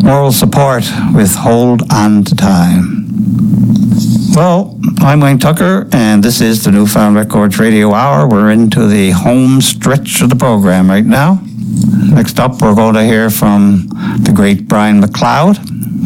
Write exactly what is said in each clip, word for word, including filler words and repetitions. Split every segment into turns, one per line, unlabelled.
Moral Support with Hold On to Time. Well, I'm Wayne Tucker, and this is the Newfound Records Radio Hour. We're into the home stretch of the program right now. Next up, we're going to hear from the great Brian McLeod.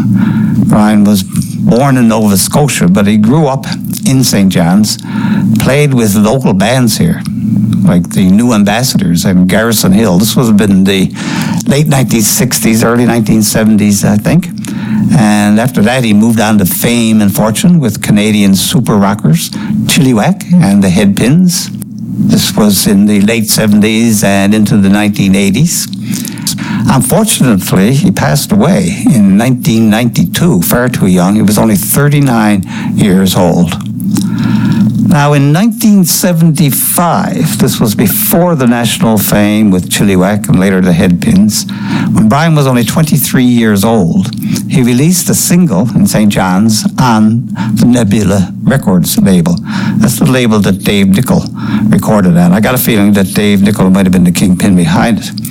Brian was born in Nova Scotia, but he grew up in Saint John's, played with local bands here, like the New Ambassadors and Garrison Hill. This would have been the late nineteen sixties, early nineteen seventies, I think. And after that, he moved on to fame and fortune with Canadian super rockers, Chilliwack and the Headpins. This was in the late seventies and into the nineteen eighties. Unfortunately, he passed away in nineteen ninety-two, far too young. He was only thirty-nine years old. Now, in nineteen seventy-five, this was before the national fame with Chilliwack and later the Headpins, when Brian was only twenty-three years old, he released a single in Saint John's on the Nebula Records label. That's the label that Dave Nicol recorded at. I got a feeling that Dave Nicol might have been the kingpin behind it.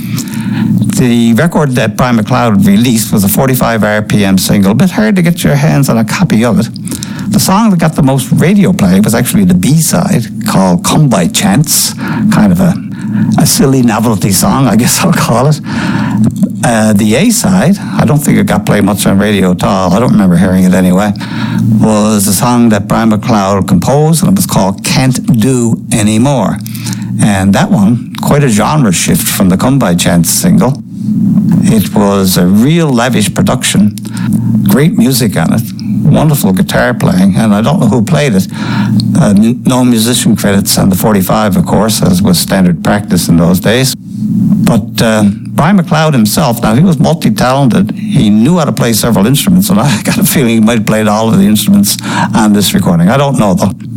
The record that Brian McLeod released was a forty-five R P M single, a bit hard to get your hands on a copy of it. The song that got the most radio play was actually the B-side, called Come By Chance, kind of a, a silly novelty song, I guess I'll call it. Uh, the A-side, I don't think it got played much on radio at all, I don't remember hearing it anyway, was a song that Brian McLeod composed, and it was called Can't Do Anymore. And that one, quite a genre shift from the Come By Chance single. It was a real lavish production, great music on it, wonderful guitar playing, and I don't know who played it. Uh, no musician credits on the forty-five, of course, as was standard practice in those days. But uh, Brian McLeod himself, now he was multi-talented. He knew how to play several instruments, and I got a feeling he might have played all of the instruments on this recording. I don't know, though.